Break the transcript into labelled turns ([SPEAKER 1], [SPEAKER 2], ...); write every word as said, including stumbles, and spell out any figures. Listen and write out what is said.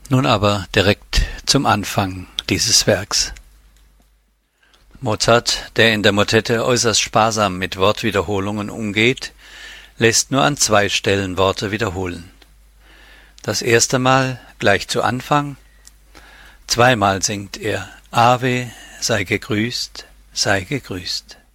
[SPEAKER 1] Nun aber direkt zum Anfang dieses Werks. Mozart, der in der Motette äußerst sparsam mit Wortwiederholungen umgeht, lässt nur an zwei Stellen Worte wiederholen. Das erste Mal gleich zu Anfang, zweimal singt er Ave, sei gegrüßt, sei gegrüßt.